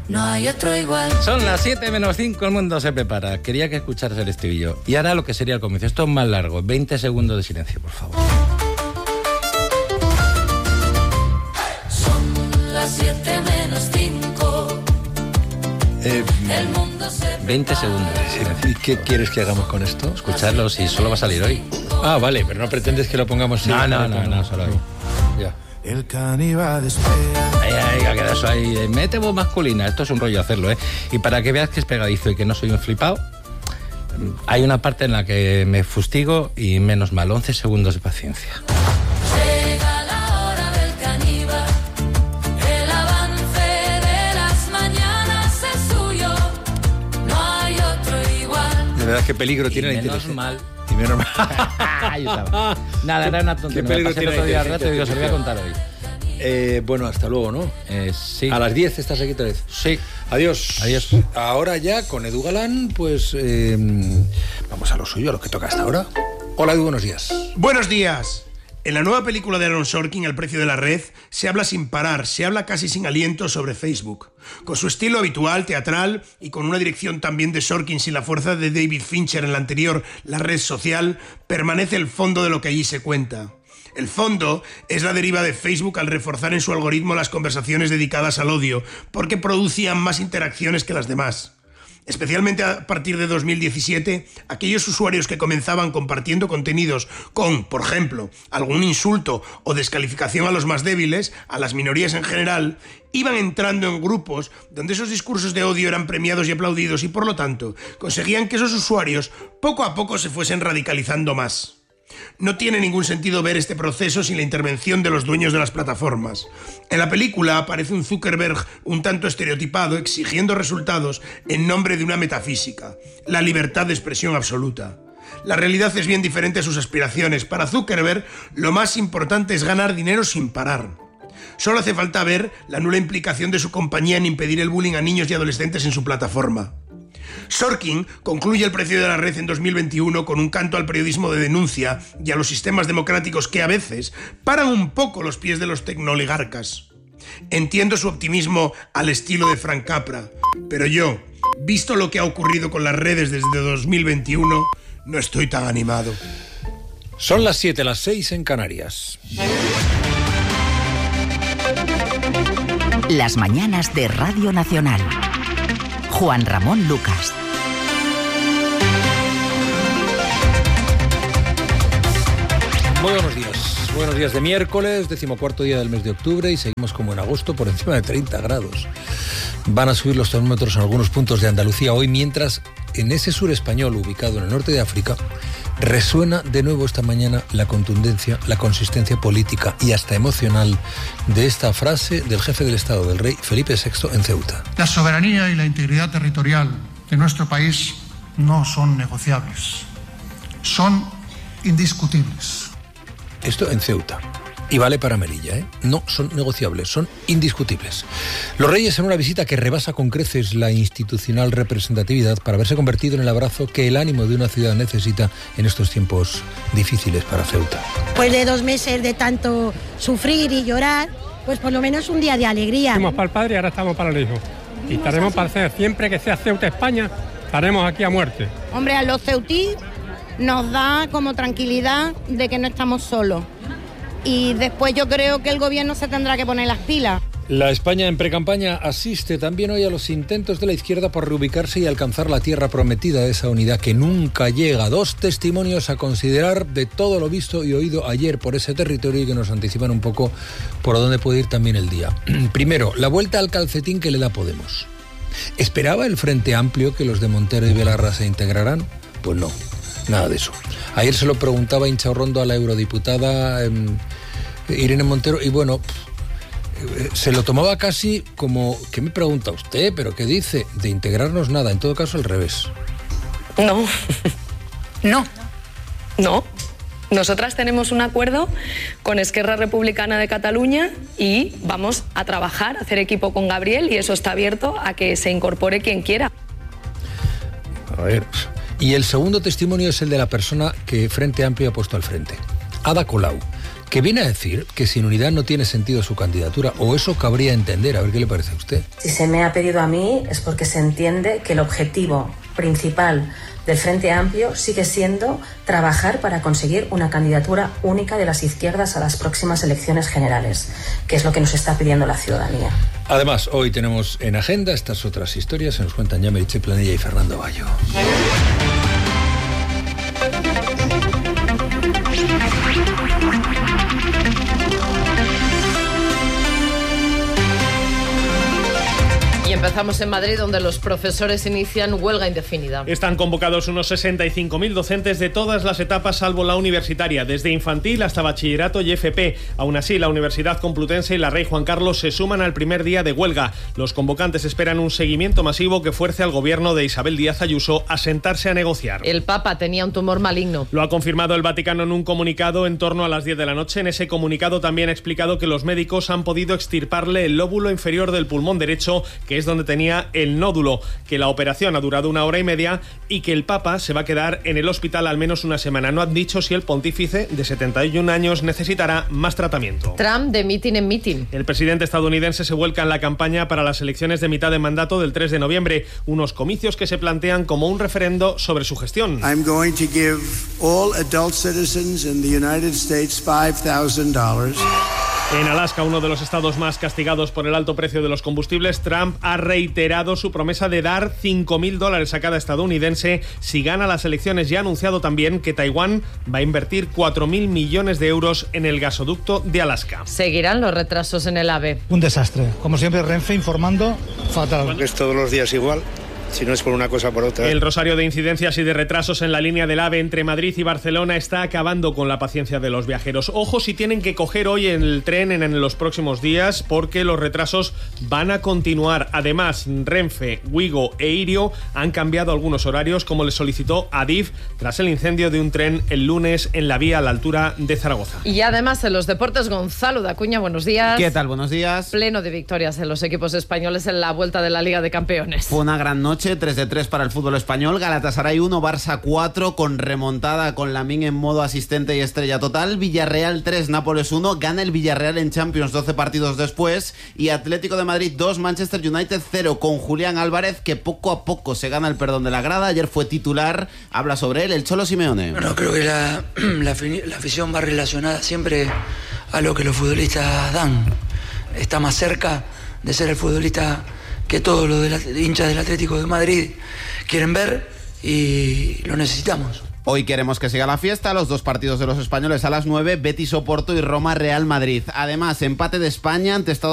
no hay otro igual. Son las 7:05, el mundo se prepara. Quería que escucharas el estribillo. Y ahora lo que sería el comienzo. Esto es más largo. 20 segundos de silencio, por favor. Son las 7:05. El mundo se prepara. 20 segundos de silencio. ¿Y qué quieres que hagamos con esto? Escucharlo, si solo va a salir hoy. Ah, vale, pero no pretendes que lo pongamos siempre. No, solo hoy. Ya. El caníbal espera. Ay, queda eso ahí. Mete voz masculina. Esto es un rollo hacerlo, ¿eh? Y para que veas que es pegadizo y que no soy un flipado, hay una parte en la que me fustigo y menos mal, 11 segundos de paciencia. Llega la hora del caníbal. El avance de las mañanas es suyo. No hay otro igual. De verdad, qué peligro tiene la menos inteligencia. mal. Y menos mal. Ahí estaba. Nada, era una tontería. Qué peligro Me pasé tiene el otro día al la rato y digo, se lo voy a contar hoy. Bueno, hasta luego, ¿no? Sí. A las 10 estás aquí otra vez. Sí. Adiós. Adiós. Ahora ya con Edu Galán, pues vamos a lo suyo, a lo que toca hasta ahora. Hola Edu, buenos días. Buenos días. En la nueva película de Aaron Sorkin, El precio de la red, se habla sin parar, se habla casi sin aliento sobre Facebook. Con su estilo habitual, teatral, y con una dirección también de Sorkin sin la fuerza de David Fincher en la anterior La red social, permanece el fondo de lo que allí se cuenta. El fondo es la deriva de Facebook al reforzar en su algoritmo las conversaciones dedicadas al odio, porque producían más interacciones que las demás. Especialmente a partir de 2017, aquellos usuarios que comenzaban compartiendo contenidos con, por ejemplo, algún insulto o descalificación a los más débiles, a las minorías en general, iban entrando en grupos donde esos discursos de odio eran premiados y aplaudidos y, por lo tanto, conseguían que esos usuarios poco a poco se fuesen radicalizando más. No tiene ningún sentido ver este proceso sin la intervención de los dueños de las plataformas. En la película aparece un Zuckerberg un tanto estereotipado exigiendo resultados en nombre de una metafísica, la libertad de expresión absoluta. La realidad es bien diferente a sus aspiraciones. Para Zuckerberg, lo más importante es ganar dinero sin parar. Solo hace falta ver la nula implicación de su compañía en impedir el bullying a niños y adolescentes en su plataforma. Sorkin concluye El precio de la red en 2021 con un canto al periodismo de denuncia y a los sistemas democráticos que a veces paran un poco los pies de los tecnooligarcas. Entiendo su optimismo al estilo de Frank Capra, pero yo, visto lo que ha ocurrido con las redes desde 2021, no estoy tan animado. Son las 7, las 6 en Canarias. Las mañanas de Radio Nacional. Juan Ramón Lucas. Muy buenos días de miércoles, 14º día del mes de octubre y seguimos como en agosto por encima de 30 grados. Van a subir los termómetros en algunos puntos de Andalucía hoy, mientras en ese sur español ubicado en el norte de África resuena de nuevo esta mañana la contundencia, la consistencia política y hasta emocional de esta frase del jefe del Estado, del rey Felipe VI, en Ceuta. La soberanía y la integridad territorial de nuestro país no son negociables, son indiscutibles. Esto en Ceuta. Y vale para Melilla, ¿eh? No son negociables, son indiscutibles. Los reyes en una visita que rebasa con creces la institucional representatividad para verse convertido en el abrazo que el ánimo de una ciudad necesita en estos tiempos difíciles para Ceuta. Pues de 2 meses de tanto sufrir y llorar, pues por lo menos un día de alegría. Fuimos para el padre y ahora estamos para el hijo. Y estaremos para hacer, siempre que sea Ceuta España, estaremos aquí a muerte. Hombre, a los ceutí nos da como tranquilidad de que no estamos solos. Y después yo creo que el gobierno se tendrá que poner las pilas. La España en precampaña asiste también hoy a los intentos de la izquierda por reubicarse y alcanzar la tierra prometida de esa unidad que nunca llega. 2 testimonios a considerar de todo lo visto y oído ayer por ese territorio y que nos anticipan un poco por dónde puede ir también el día. Primero, la vuelta al calcetín que le da Podemos. ¿Esperaba el Frente Amplio que los de Montero y Belarra se integraran? Pues no, nada de eso. Ayer se lo preguntaba hinchaurrondo a la eurodiputada Irene Montero y bueno, se lo tomaba casi como, ¿qué me pregunta usted? ¿Pero qué dice? De integrarnos nada, en todo caso al revés. No. Nosotras tenemos un acuerdo con Esquerra Republicana de Cataluña y vamos a trabajar, a hacer equipo con Gabriel y eso está abierto a que se incorpore quien quiera. A ver. Y el segundo testimonio es el de la persona que Frente Amplio ha puesto al frente. Ada Colau, que viene a decir que sin unidad no tiene sentido su candidatura, o eso cabría entender. A ver qué le parece a usted. Si se me ha pedido a mí es porque se entiende que el objetivo principal del Frente Amplio sigue siendo trabajar para conseguir una candidatura única de las izquierdas a las próximas elecciones generales, que es lo que nos está pidiendo la ciudadanía. Además, hoy tenemos en agenda estas otras historias, se nos cuentan ya Meritxell Planella y Fernando Bayo. Empezamos en Madrid, donde los profesores inician huelga indefinida. Están convocados unos 65.000 docentes de todas las etapas, salvo la universitaria, desde infantil hasta bachillerato y FP. Aún así, la Universidad Complutense y la Rey Juan Carlos se suman al primer día de huelga. Los convocantes esperan un seguimiento masivo que fuerce al gobierno de Isabel Díaz Ayuso a sentarse a negociar. El Papa tenía un tumor maligno. Lo ha confirmado el Vaticano en un comunicado en torno a las 10 de la noche. En ese comunicado también ha explicado que los médicos han podido extirparle el lóbulo inferior del pulmón derecho, que es donde tenía el nódulo, que la operación ha durado 1 hora y media y que el Papa se va a quedar en el hospital al menos una semana. No han dicho si el pontífice de 71 años necesitará más tratamiento. Trump de mitin en mitin. El presidente estadounidense se vuelca en la campaña para las elecciones de mitad de mandato del 3 de noviembre, unos comicios que se plantean como un referendo sobre su gestión. I'm going to give all adult citizens in the United States $5,000. En Alaska, uno de los estados más castigados por el alto precio de los combustibles, Trump ha reiterado su promesa de dar $5.000 a cada estadounidense si gana las elecciones y ha anunciado también que Taiwán va a invertir 4.000 millones de euros en el gasoducto de Alaska. Seguirán los retrasos en el AVE. Un desastre. Como siempre, Renfe informando fatal. Es todos los días igual. Si no es por una cosa por otra. El rosario de incidencias y de retrasos en la línea del AVE entre Madrid y Barcelona está acabando con la paciencia de los viajeros. Ojo si tienen que coger hoy el tren en los próximos días, porque los retrasos van a continuar. Además, Renfe, Wigo e Irio han cambiado algunos horarios, como les solicitó Adif tras el incendio de un tren el lunes en la vía a la altura de Zaragoza. Y además en los deportes, Gonzalo Dacuña, buenos días. ¿Qué tal? Buenos días. Pleno de victorias en los equipos españoles en la vuelta de la Liga de Campeones. Fue una gran noche. 3-3 para el fútbol español. Galatasaray 1, Barça 4, con remontada, con Lamine en modo asistente y estrella total. Villarreal 3, Nápoles 1, gana el Villarreal en Champions 12 partidos después. Y Atlético de Madrid 2, Manchester United 0, con Julián Álvarez, que poco a poco se gana el perdón de la grada. Ayer fue titular, habla sobre él el Cholo Simeone. Bueno, creo que la afición va relacionada siempre a lo que los futbolistas dan. Está más cerca de ser el futbolista que todos los hinchas del Atlético de Madrid quieren ver, y lo necesitamos. Hoy queremos que siga la fiesta, los 2 partidos de los españoles a las 9, Betis Oporto y Roma Real Madrid. Además, empate de España ante Estados